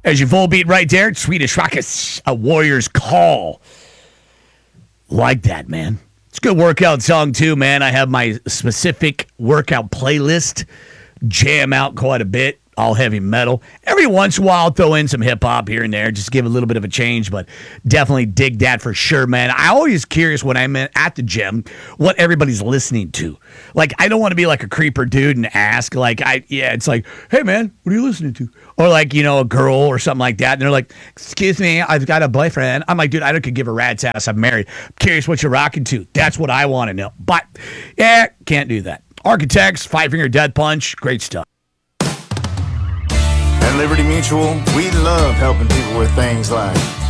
As your full beat right there, Swedish Rockets, A Warrior's Call. Like that, man. It's a good workout song, too, man. I have my specific workout playlist. Jam out quite a bit. All heavy metal. Every once in a while, I'll throw in some hip-hop here and there. Just give a little bit of a change, but definitely dig that for sure, man. I always curious when I'm at the gym what everybody's listening to. Like, I don't want to be like a creeper dude and ask, it's like, hey, man, what are you listening to? Or like, a girl or something like that. And they're like, excuse me, I've got a boyfriend. I'm like, dude, I could give a rat's ass. I'm married. I'm curious what you're rocking to. That's what I want to know. But, yeah, can't do that. Architects, Five Finger Death Punch, great stuff. At Liberty Mutual, we love helping people with things like